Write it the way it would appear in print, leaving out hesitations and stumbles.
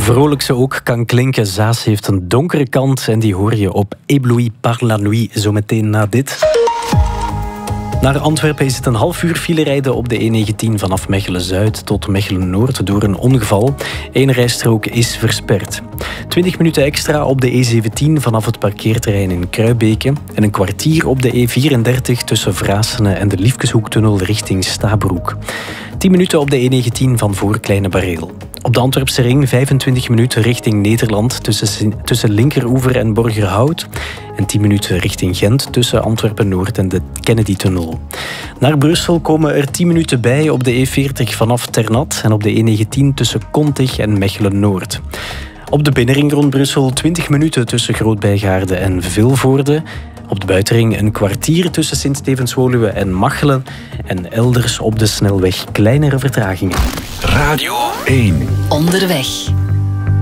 vrolijk ze ook kan klinken, Zaas heeft een donkere kant en die hoor je op Ébloui par la nuit, zo meteen na dit. Naar Antwerpen is het een half uur file rijden op de E19 vanaf Mechelen-Zuid tot Mechelen-Noord door een ongeval. Eén rijstrook is versperd. 20 minuten extra op de E17 vanaf het parkeerterrein in Kruibeke en een kwartier op de E34 tussen Vraassene en de Liefkeshoektunnel richting Stabroek. 10 minuten op de E19 van voor Kleine Bareel. Op de Antwerpse ring 25 minuten richting Nederland tussen Linkeroever en Borgerhout. En 10 minuten richting Gent tussen Antwerpen-Noord en de Kennedy-tunnel. Naar Brussel komen er 10 minuten bij op de E40 vanaf Ternat en op de E19 tussen Kontig en Mechelen-Noord. Op de binnenring rond Brussel 20 minuten tussen Groot-Bijgaarde en Vilvoorde. Op de buitenring een kwartier tussen Sint-Stevens-Woluwe en Machelen. En elders op de snelweg kleinere vertragingen. Radio 1. Onderweg.